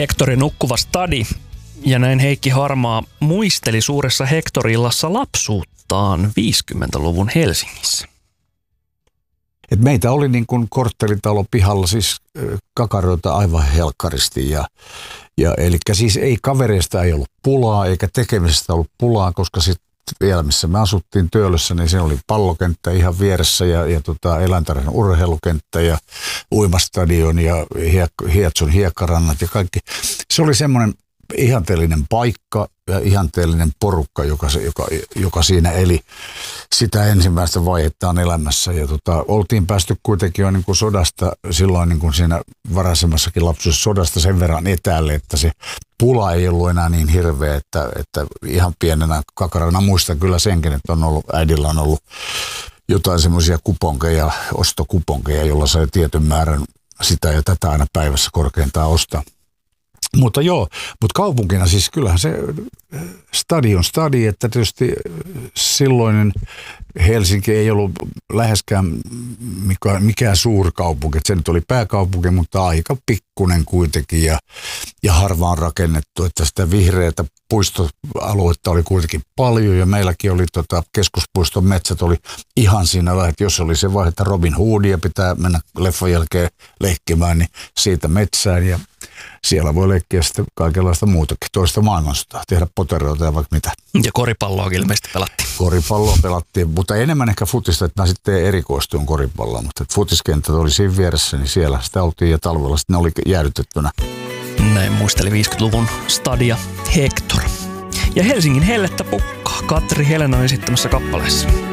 Hektorin nukkuva stadi. Ja näin Heikki Harmaa muisteli suuressa Hektorillassa lapsuuttaan 50-luvun Helsingissä. Et meitä oli niin kuin korttelitalo pihalla, siis kakaroita aivan helkkaristi. Ja eli siis ei kavereista ei ollut pulaa eikä tekemisestä ollut pulaa, koska sitten vielä missä me asuttiin Töölössä, niin siinä oli pallokenttä ihan vieressä ja Eläintarhan urheilukenttä ja uimastadion ja Hietsun hiekkarannat ja kaikki. Se oli semmoinen ihanteellinen paikka ja ihanteellinen porukka, joka siinä eli sitä ensimmäistä vaihettaan elämässä. Ja oltiin päästy kuitenkin jo niin kuin sodasta, silloin niin kuin siinä varaisemmassakin lapsuudessa sodasta sen verran etäälle, että se pula ei ollut enää niin hirveä, että ihan pienenä kakarana muistan kyllä senkin, että äidillä on ollut jotain semmoisia kuponkeja, ostokuponkeja, jolla sai tietyn määrän sitä ja tätä aina päivässä korkeintaan ostaa. Mutta kaupunkina siis kyllähän se stadi on stadi, että tietysti silloinen Helsinki ei ollut läheskään mikään suurkaupunki. Se nyt oli pääkaupunki, mutta aika pikkunen kuitenkin ja harvaan rakennettu, että sitä vihreätä puistoaluetta oli kuitenkin paljon ja meilläkin oli keskuspuiston metsät oli ihan siinä, että jos oli se vaihe, että Robin Hoodia pitää mennä leffan jälkeen leikkimään, niin siitä metsään ja siellä voi leikkiä sitten kaikenlaista muutakin, toista maailmansotaa, tehdä poteroita ja vaikka mitä. Ja koripalloa ilmeisesti pelattiin. Koripalloa pelattiin, mutta enemmän ehkä futista, että mä sitten erikoistuin koripalloa, mutta futiskentät oli siinä vieressä, niin siellä sitä oltiin ja talvella sitten ne oli jäädytettynä. Näin muisteli 50-luvun stadia Hektor. Ja Helsingin hellettä pukkaa Katri Helenan esittämässä kappaleessa.